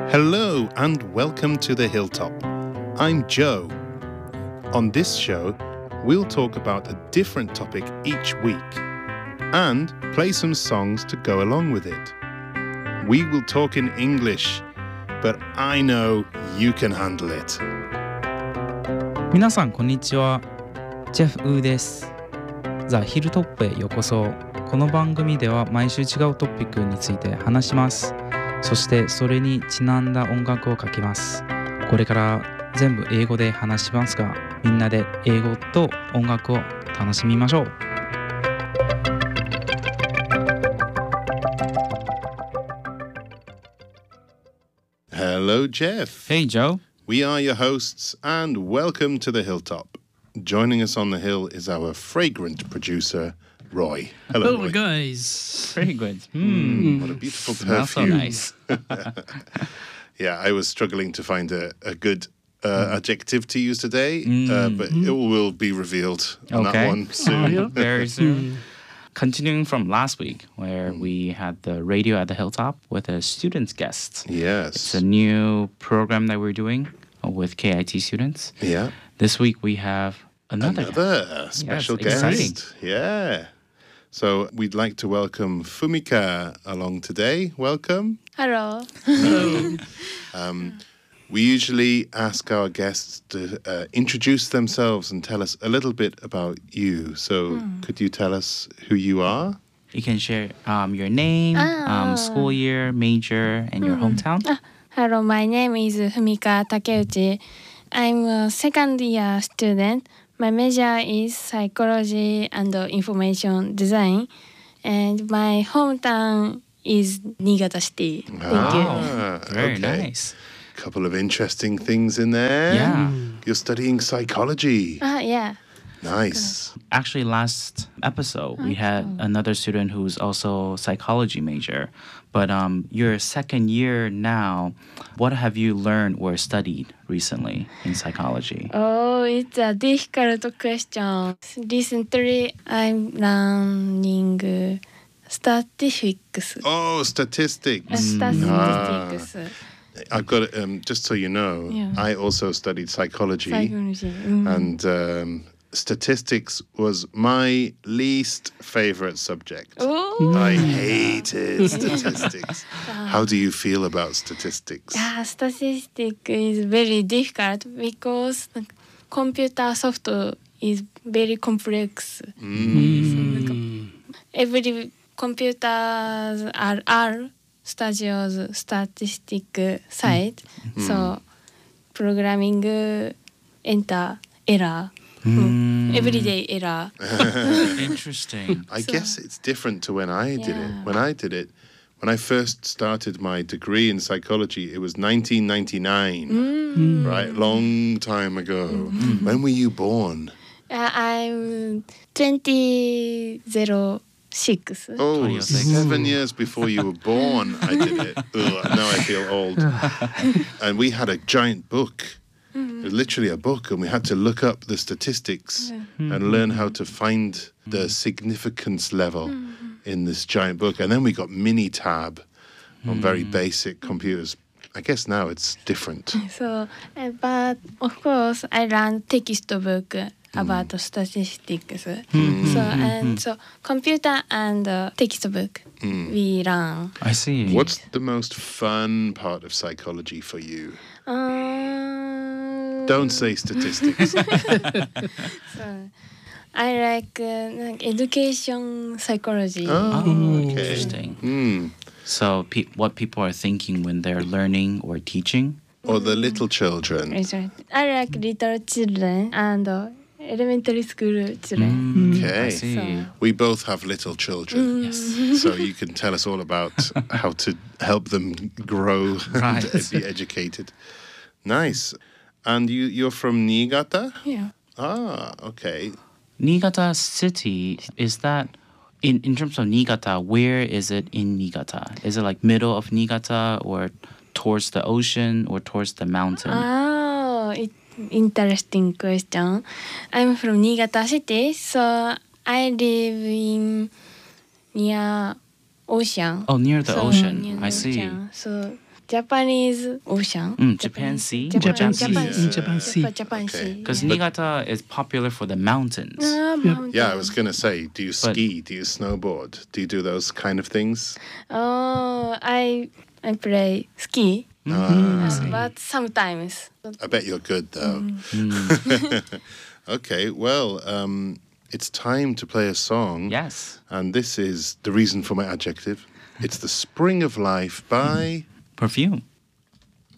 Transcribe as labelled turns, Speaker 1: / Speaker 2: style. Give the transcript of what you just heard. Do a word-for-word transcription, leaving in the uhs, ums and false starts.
Speaker 1: Hello and welcome to the Hilltop. I'm Joe. On this show, we'll talk about a different topic each week and play some songs to go along with it. We will talk in English, but I know you can handle it.
Speaker 2: 皆さんこんにちは。ジェフ・ウーです。ザ・ヒルトップへようこそ。この番組では毎週違うトピックについて話します。そしてそれにちなんだ音楽をかけます。これから全部英語で話しますが、みんなで英語と音楽を楽しみましょう。
Speaker 1: Hello, Jeff.
Speaker 2: Hey, Joe.
Speaker 1: We are your hosts and welcome to the Hilltop. Joining us on the hill is our fragrant producer, Roy. Hello,
Speaker 3: Hello
Speaker 1: Roy.
Speaker 3: guys.
Speaker 2: Very good.
Speaker 1: Mm, what a beautiful
Speaker 2: Smells so
Speaker 1: perfume.
Speaker 2: nice.
Speaker 1: Yeah, I was struggling to find a, a good uh, adjective to use today,
Speaker 2: Mm.
Speaker 1: uh, but it will be revealed on
Speaker 2: Okay.
Speaker 1: that one soon.
Speaker 3: Oh, yeah.
Speaker 2: Very soon. Continuing from last week, where we had the radio at the Hilltop with a students guest. It's
Speaker 1: Yes.
Speaker 2: a new program that we're doing with K I T students.
Speaker 1: Yeah.
Speaker 2: This week we have another.
Speaker 1: Another special
Speaker 2: Yes,
Speaker 1: guest.
Speaker 2: exciting.
Speaker 1: Yeah. So we'd like to welcome Fumika along today. Welcome.
Speaker 4: Hello.
Speaker 1: Um, we usually ask our guests to uh, introduce themselves and tell us a little bit about you. So could you tell us who you are?
Speaker 2: You can share um, your name,
Speaker 4: Ah.
Speaker 2: um, school year, major, and your hometown.
Speaker 4: Ah, hello, my name is Fumika Takeuchi. I'm a second year student. My major is psychology and information design. And my hometown is Niigata City. Thank you.
Speaker 1: Ah,
Speaker 2: Very
Speaker 1: okay.
Speaker 2: nice.
Speaker 1: Couple of interesting things in there.
Speaker 2: Yeah.
Speaker 1: You're studying psychology.
Speaker 4: Ah, yeah.
Speaker 1: Nice.
Speaker 2: Actually, last episode, we had another student who's also psychology major. But um, you're second year now. What have you learned or studied recently in psychology?
Speaker 4: Oh, it's a difficult question. Recently, I'm learning uh, statistics.
Speaker 1: Oh,
Speaker 4: Uh,
Speaker 1: statistics.
Speaker 4: Statistics.
Speaker 1: I've got it, um, just so you know,
Speaker 4: Yeah.
Speaker 1: I also studied psychology.
Speaker 4: Psychology. Mm.
Speaker 1: And um, statistics was my least favorite subject.
Speaker 4: Oh.
Speaker 1: I hated statistics. How do you feel about statistics?
Speaker 4: Yeah, statistics is very difficult because the computer software is very complex.
Speaker 1: Mm.
Speaker 4: Every computers are all studios statistic side. So programming uh, enter error.
Speaker 2: Mm.
Speaker 4: Everyday error.
Speaker 2: Interesting.
Speaker 1: I guess it's different to when I did it.
Speaker 4: Yeah.
Speaker 1: When I did it, when I first started my degree in psychology, it was nineteen ninety-nine, right? Long time ago. When were you born?
Speaker 4: Uh, I'm twenty oh six.
Speaker 1: Oh,
Speaker 2: twenty oh six.
Speaker 1: seven years before you were born, I did it. Ugh, now I feel old. And we had a giant book. It was literally a book, and we had to look up the statistics and learn how to find the significance level in this giant book. And then we got Minitab on very basic computers. I guess now it's different.
Speaker 4: So, uh, but of course, I learned textbook about statistics. So and so, computer and uh, textbook we learn.
Speaker 2: I see.
Speaker 1: What's the most fun part of psychology for you?
Speaker 4: Um,
Speaker 1: Don't say statistics.
Speaker 4: So, I like, uh, like education psychology.
Speaker 1: Oh, okay.
Speaker 2: Interesting.
Speaker 1: Hmm.
Speaker 2: So, pe- what people are thinking when they're learning or teaching?
Speaker 1: Or the little children.
Speaker 4: Right, right. I like little children and uh, elementary school children.
Speaker 1: Okay.
Speaker 2: I see.
Speaker 4: So-
Speaker 1: We both have little children.
Speaker 2: Yes.
Speaker 1: So you can tell us all about how to help them grow
Speaker 2: Right.
Speaker 1: and be educated. Nice. And you, you're from Niigata?
Speaker 4: Yeah.
Speaker 1: Ah, okay.
Speaker 2: Niigata City, is that, in, in terms of Niigata, where is it in Niigata? Is it like middle of Niigata or towards the ocean or towards the mountain?
Speaker 4: Oh, it, interesting question. I'm from Niigata City, so I live in near ocean.
Speaker 2: Oh, near the
Speaker 4: So,
Speaker 2: ocean.
Speaker 4: near
Speaker 2: I
Speaker 4: the
Speaker 2: see.
Speaker 4: ocean. So Japanese ocean.
Speaker 2: Mm, Japan Sea?
Speaker 4: Japan,
Speaker 2: Japan
Speaker 4: Japan,
Speaker 2: Sea.
Speaker 4: Sea.
Speaker 3: Japan Sea.
Speaker 4: Japan, Japan
Speaker 1: Okay.
Speaker 4: Sea.
Speaker 2: Because
Speaker 4: yeah.
Speaker 2: Niigata is popular for the mountains.
Speaker 4: Ah, mountain.
Speaker 1: Yeah, I was going to say, do you
Speaker 2: But-
Speaker 1: ski? Do you snowboard? Do you do those kind of things?
Speaker 4: Oh, I I play ski,
Speaker 1: Ah,
Speaker 4: uh, but sometimes.
Speaker 1: I bet you're good, though.
Speaker 2: Mm.
Speaker 1: Okay, well, um, it's time to play a song.
Speaker 2: Yes.
Speaker 1: And this is the reason for my adjective. It's The Spring of Life by...
Speaker 2: Perfume.